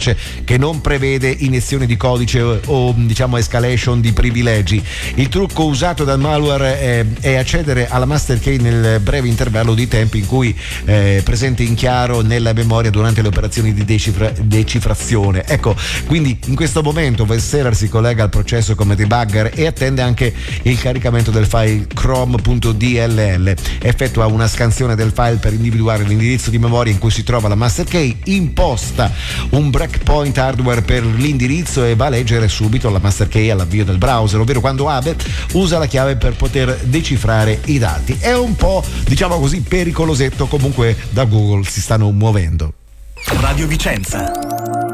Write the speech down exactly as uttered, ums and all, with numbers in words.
patch che non prevede iniezione di codice o, o diciamo escalation di privilegi. Il trucco usato dal malware è, è accedere alla master key nel breve intervallo di tempo in cui è presente in chiaro nella memoria durante le operazioni di decifra, decifrazione. Ecco, quindi in questo momento Webseller si collega al processo come debugger e attende anche il caricamento del file chrome.dll. Effettua una scansione del file per individuare l'indirizzo di memoria in cui si trova la master key, imposta un breakpoint hardware per l'indirizzo e va a leggere subito la master key all'avvio del browser, ovvero quando apre usa la chiave per poter decifrare i dati. È un po', diciamo così, pericolosetto, comunque da Google si stanno muovendo. Radio Vicenza.